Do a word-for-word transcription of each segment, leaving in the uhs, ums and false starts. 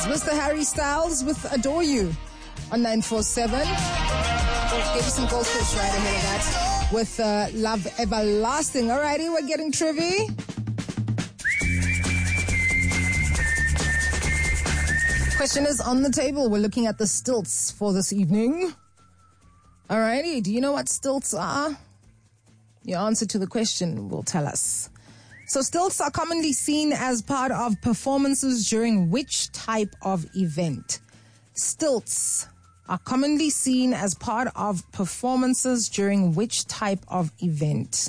is Mister Harry Styles with Adore You on nine four seven. We'll give you some gold fish right ahead of that with uh, Love Everlasting. Alrighty, we're getting trivia. Question is on the table. We're looking at the stilts for this evening. Alrighty, do you know what stilts are? Your answer to the question will tell us. So stilts are commonly seen as part of performances during which type of event? Stilts are commonly seen as part of performances during which type of event?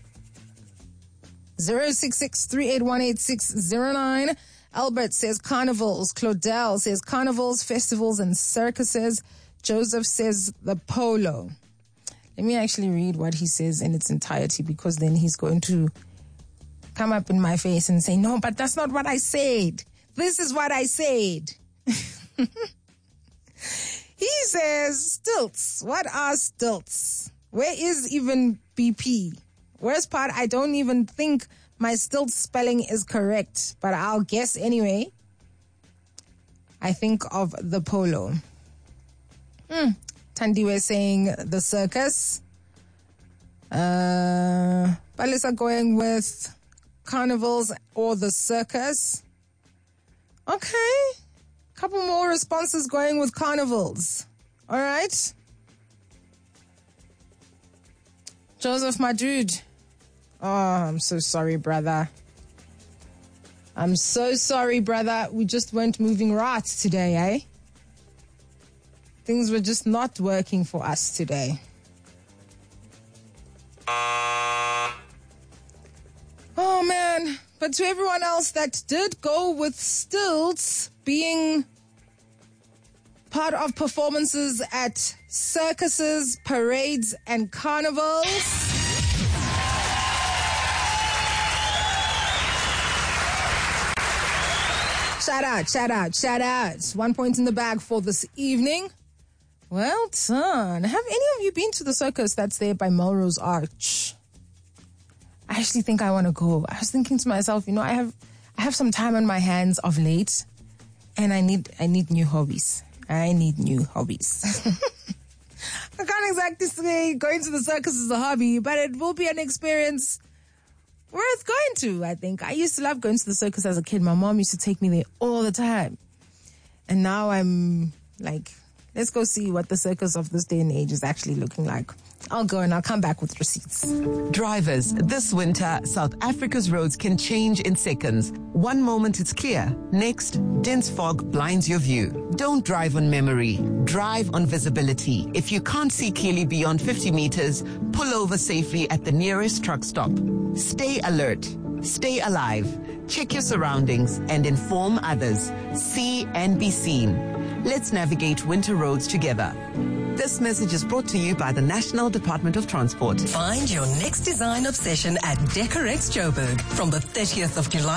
zero six six three eight one eight six zero nine. Albert says carnivals. Claudel says carnivals, festivals, and circuses. Joseph says the polo. Let me actually read what he says in its entirety, because then he's going to come up in my face and say, no, but that's not what I said. This is what I said. He says stilts. What are stilts? Where is even B P? Worst part, I don't even think my stilt spelling is correct, but I'll guess anyway. I think of the polo. Hmm. Tandiwe saying the circus. Uh, Balisa going with carnivals or the circus. Okay. Couple more responses going with carnivals. All right. Joseph, my dude. Oh, I'm so sorry, brother. I'm so sorry, brother. We just weren't moving right today, eh? Things were just not working for us today. Oh, man. But to everyone else that did go with stilts being part of performances at circuses, parades, and carnivals, shout out, shout out, shout out. One point in the bag for this evening. Well done. Have any of you been to the circus that's there by Melrose Arch? I actually think I want to go. I was thinking to myself, you know, I have I have some time on my hands of late, and I need I need new hobbies. I need new hobbies. I can't exactly say going to the circus is a hobby, but it will be an experience worth going to, I think. I used to love going to the circus as a kid. My mom used to take me there all the time. And now I'm like, let's go see what the circus of this day and age is actually looking like. I'll go and I'll come back with receipts. Drivers, this winter, South Africa's roads can change in seconds. One moment it's clear. Next, dense fog blinds your view. Don't drive on memory. Drive on visibility. If you can't see clearly beyond fifty meters, pull over safely at the nearest truck stop. Stay alert. Stay alive. Check your surroundings and inform others. See and be seen. Let's navigate winter roads together. This message is brought to you by the National Department of Transport. Find your next design obsession at Decorex Joburg from the thirtieth of July